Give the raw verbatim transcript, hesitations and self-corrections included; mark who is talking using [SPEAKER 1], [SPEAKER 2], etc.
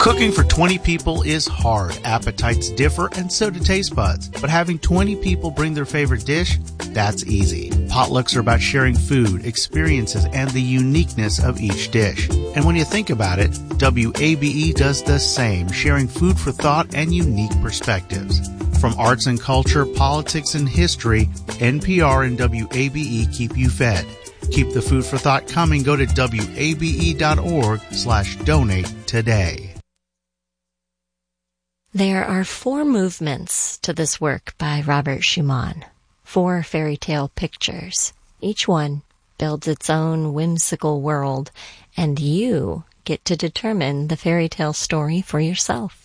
[SPEAKER 1] Cooking for twenty people is hard. Appetites differ, and so do taste buds. But having twenty people bring their favorite dish, that's easy. Potlucks are about sharing food, experiences, and the uniqueness of each dish. And when you think about it, W A B E does the same, sharing food for thought and unique perspectives. From arts and culture, politics and history, N P R and W A B E keep you fed. Keep the food for thought coming. Go to W A B E dot org slash donate today.
[SPEAKER 2] There are four movements to this work by Robert Schumann, four fairy tale pictures. Each one builds its own whimsical world, and you get to determine the fairy tale story for yourself.